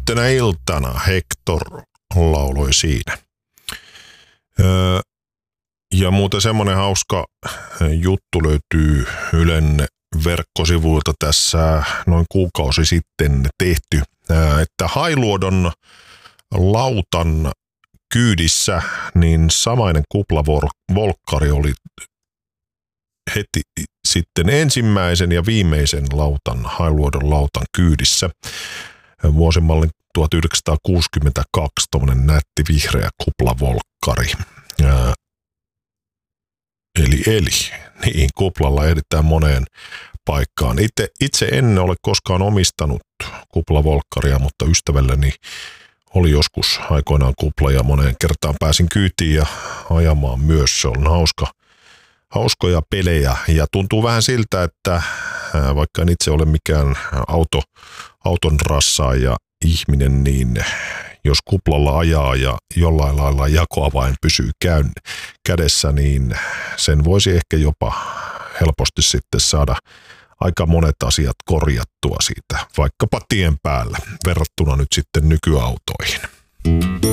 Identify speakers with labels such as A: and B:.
A: Yhtenä iltana Hector lauloi siinä. Ja muuten semmoinen hauska juttu löytyy Ylen verkkosivuilta tässä noin kuukausi sitten tehty, että Hailuodon lautan kyydissä niin samainen kuplavolkkari oli heti sitten ensimmäisen ja viimeisen Hailuodon lautan kyydissä. Vuosimallin 1962 tommonen nätti vihreä kuplavolkkari. Niin, kuplalla ehditään moneen paikkaan. Itse en ole koskaan omistanut kuplavolkkaria, mutta ystävälläni oli joskus aikoinaan kupla ja moneen kertaan pääsin kyytiin ja ajamaan myös. Se on hauskoja pelejä ja tuntuu vähän siltä, että vaikka en itse ole mikään auton rassaaja ihminen, niin jos kuplalla ajaa ja jollain lailla jakoavain pysyy kädessä, niin sen voisi ehkä jopa helposti sitten saada aika monet asiat korjattua siitä, vaikkapa tien päällä, verrattuna nyt sitten nykyautoihin.